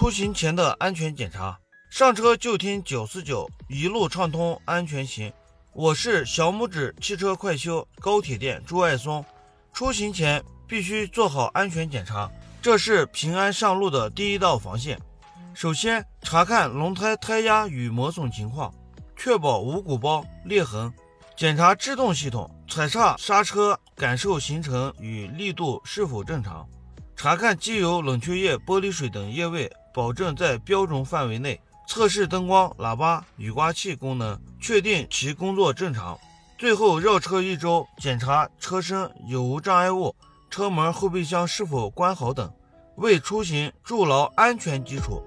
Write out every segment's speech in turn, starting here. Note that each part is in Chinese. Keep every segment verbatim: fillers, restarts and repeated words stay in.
出行前的安全检查。上车就听九四九，一路畅通，安全行。我是小拇指汽车快修高铁店朱爱松。出行前必须做好安全检查，这是平安上路的第一道防线。首先查看轮胎胎压与磨损情况，确保无鼓包裂痕。检查制动系统，踩刹刹车感受行程与力度是否正常。查看机油、冷却液、玻璃水等液位，保证在标准范围内。测试灯光、喇叭、雨刮器功能，确定其工作正常。最后绕车一周，检查车身有无障碍物，车门后备箱是否关好等，为出行筑牢安全基础。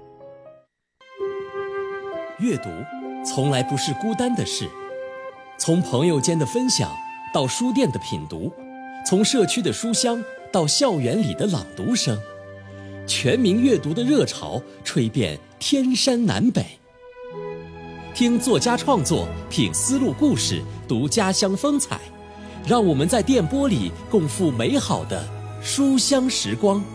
阅读从来不是孤单的事，从朋友间的分享到书店的品读，从社区的书香到校园里的朗读声，全民阅读的热潮吹遍天山南北。听作家创作，品丝路故事，读家乡风采，让我们在电波里共赴美好的书香时光。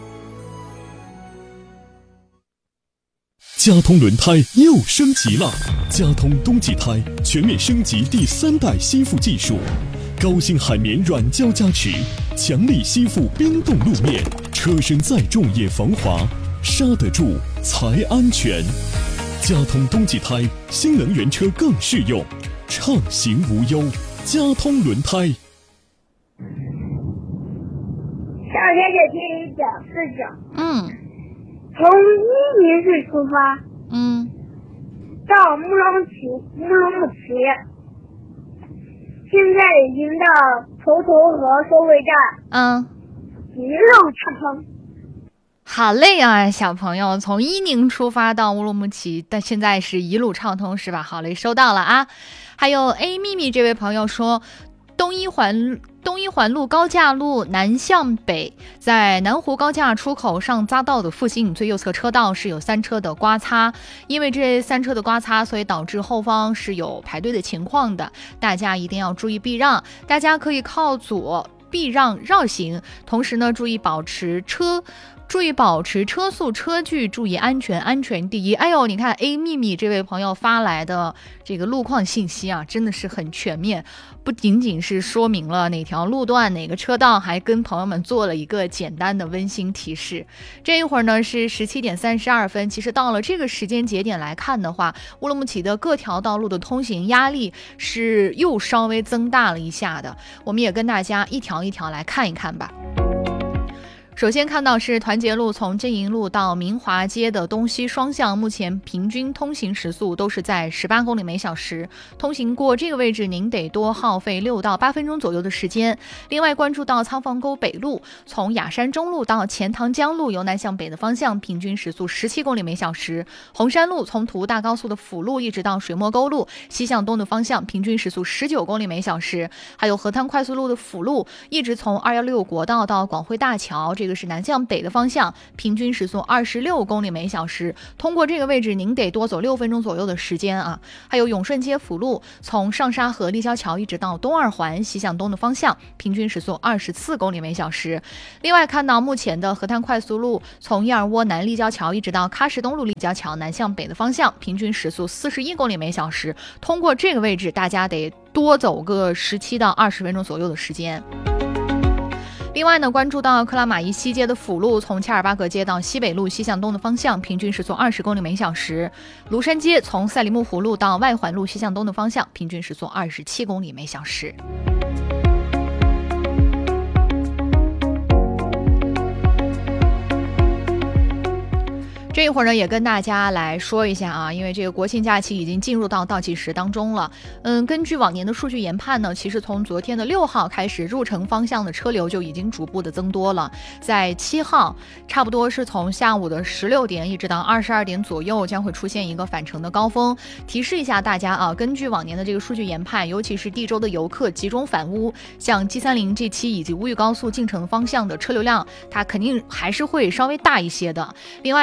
佳通轮胎又升级了，佳通冬季胎全面升级第三代吸附技术，高性海绵软胶加持，强力吸附冰冻路面，车身再重也防滑，刹得住才安全。佳通冬季胎，新能源车更适用，畅行无忧。佳通轮胎。 上学就听九四九。 嗯。 从伊宁市出发。 嗯。 到乌鲁木齐，乌鲁木齐。现在已经到滁沱河收费站。 嗯。 一路畅通。 好嘞啊，小朋友，从伊宁出发到乌鲁木齐，但现在是一路畅通是吧？好嘞，收到了啊。还有 A 秘密这位朋友说，东一环东一环路高架路南向北，在南湖高架出口上匝道的附近最右侧车道是有三车的刮擦，因为这三车的刮擦，所以导致后方是有排队的情况的，大家一定要注意避让，大家可以靠左避让绕行，同时呢，注意保持车。注意保持车速车距，注意安全，安全第一。哎呦，你看 A 秘密这位朋友发来的这个路况信息啊，真的是很全面，不仅仅是说明了哪条路段哪个车道，还跟朋友们做了一个简单的温馨提示。这一会儿呢是十七点三十二分，其实到了这个时间节点来看的话，乌鲁木齐的各条道路的通行压力是又稍微增大了一下的，我们也跟大家一条一条来看一看吧。首先看到是团结路从金银路到明华街的东西双向，目前平均通行时速都是在十八公里每小时，通行过这个位置您得多耗费六到八分钟左右的时间。另外关注到仓房沟北路从雅山中路到钱塘江路由南向北的方向，平均时速十七公里每小时。红山路从图大高速的辅路一直到水墨沟路西向东的方向，平均时速十九公里每小时。还有河滩快速路的辅路一直从二一六国道到广汇大桥，这个是南向北的方向，平均时速二十六公里每小时。通过这个位置您得多走六分钟左右的时间啊。还有永顺街辅路从上沙河立交桥一直到东二环西向东的方向，平均时速二十四公里每小时。另外看到目前的河滩快速路从燕尔窝南立交桥一直到喀什东路立交桥南向北的方向，平均时速四十一公里每小时。通过这个位置大家得多走个十七到二十分钟左右的时间。另外呢，关注到克拉玛依西街的辅路从恰尔巴格街到西北路西向东的方向，平均时速二十公里每小时。庐山街从赛里木湖路到外环路西向东的方向，平均时速二十七公里每小时。这一会儿呢，也跟大家来说一下啊，因为这个国庆假期已经进入到倒计时当中了。嗯，根据往年的数据研判呢，其实从昨天的六号开始，入城方向的车流就已经逐步的增多了。在七号，差不多是从下午的十六点一直到二十二点左右，将会出现一个返程的高峰。提示一下大家啊，根据往年的这个数据研判，尤其是地州的游客集中返乌，像 G 三零 G 七以及乌豫高速进城方向的车流量，它肯定还是会稍微大一些的。另外呢，近郊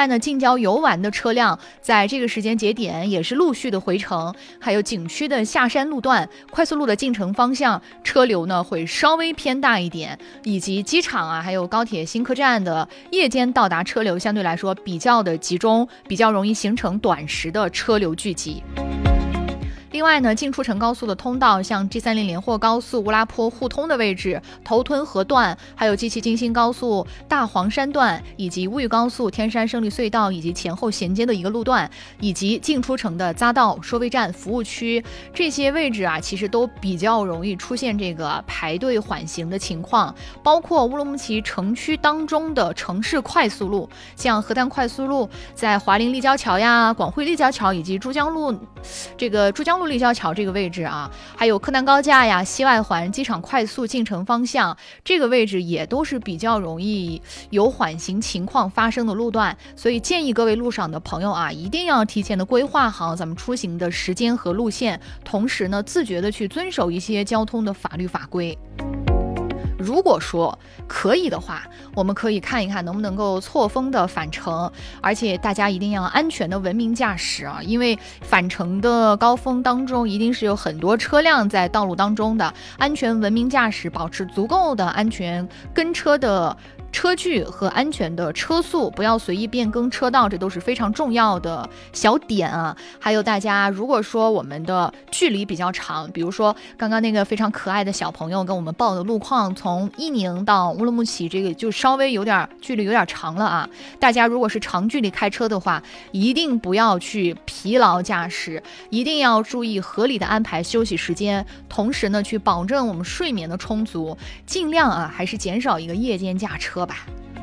郊游玩的车辆在这个时间节点也是陆续的回程，还有景区的下山路段、快速路的进城方向车流呢会稍微偏大一点，以及机场啊还有高铁新客站的夜间到达车流相对来说比较的集中，比较容易形成短时的车流聚集。另外呢，进出城高速的通道，像 G 三零 连霍高速乌拉坡互通的位置、头吞河段，还有 G 七 京新高速大黄山段，以及乌玉高速天山胜利隧道以及前后衔接的一个路段，以及进出城的匝道、收费站、服务区，这些位置啊，其实都比较容易出现这个排队缓行的情况。包括乌鲁木齐城区当中的城市快速路，像河滩快速路在华林立交桥呀、广汇立交桥以及珠江路这个珠江路立交桥这个位置啊，还有柯南高架呀、西外环机场快速进城方向这个位置也都是比较容易有缓行情况发生的路段，所以建议各位路上的朋友啊，一定要提前的规划好咱们出行的时间和路线，同时呢，自觉的去遵守一些交通的法律法规。如果说可以的话，我们可以看一看能不能够错峰的返程，而且大家一定要安全的文明驾驶啊，因为返程的高峰当中一定是有很多车辆在道路当中的，安全文明驾驶，保持足够的安全跟车的车距和安全的车速，不要随意变更车道，这都是非常重要的小点啊。还有大家如果说我们的距离比较长，比如说刚刚那个非常可爱的小朋友跟我们报的路况，从伊宁到乌鲁木齐这个就稍微有点距离有点长了啊。大家如果是长距离开车的话，一定不要去疲劳驾驶，一定要注意合理的安排休息时间，同时呢去保证我们睡眠的充足，尽量啊还是减少一个夜间驾车吧。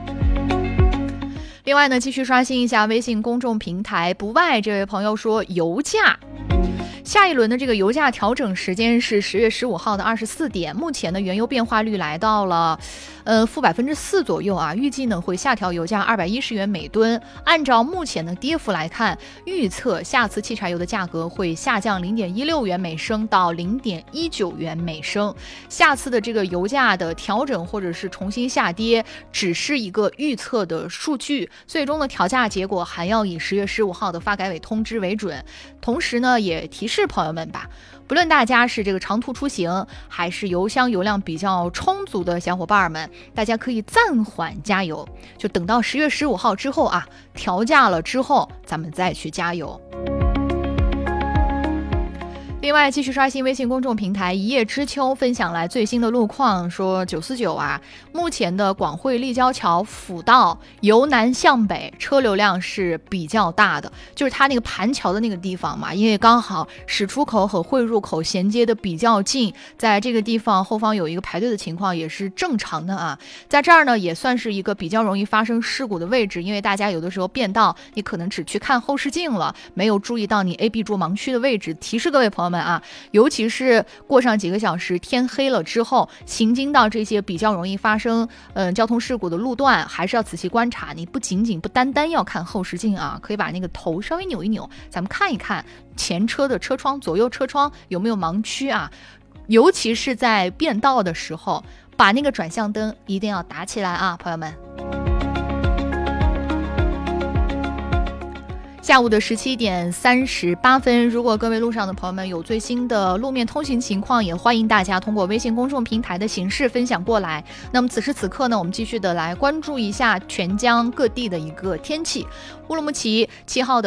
另外呢，继续刷新一下微信公众平台，不外这位朋友说，油价下一轮的这个油价调整时间是十月十五号的二十四点，目前的原油变化率来到了呃负百分之四左右啊，预计呢会下调油价二百一十元每吨。按照目前的跌幅来看，预测下次汽柴油的价格会下降零点一六元每升到零点一九元每升。下次的这个油价的调整或者是重新下跌，只是一个预测的数据，最终的调价结果还要以十月十五号的发改委通知为准。同时呢，也提示朋友们吧，不论大家是这个长途出行，还是油箱油量比较充足的小伙伴们，大家可以暂缓加油，就等到十月十五号之后啊，调价了之后，咱们再去加油。另外，继续刷新微信公众平台一叶知秋分享来最新的路况，说九四九啊，目前的广汇立交桥辅道由南向北车流量是比较大的，就是它那个盘桥的那个地方嘛，因为刚好驶出口和汇入口衔接的比较近，在这个地方后方有一个排队的情况也是正常的啊。在这儿呢，也算是一个比较容易发生事故的位置，因为大家有的时候变道，你可能只去看后视镜了，没有注意到你 A B 柱盲区的位置。提示各位朋友们啊，尤其是过上几个小时天黑了之后，行经到这些比较容易发生嗯、呃、交通事故的路段，还是要仔细观察，你不仅仅不单单要看后视镜啊，可以把那个头稍微扭一扭，咱们看一看前车的车窗、左右车窗有没有盲区啊，尤其是在变道的时候，把那个转向灯一定要打起来啊，朋友们。下午的十七点三十八分，如果各位路上的朋友们有最新的路面通行情况，也欢迎大家通过微信公众平台的形式分享过来。那么此时此刻呢，我们继续的来关注一下全疆各地的一个天气。乌鲁木齐七号的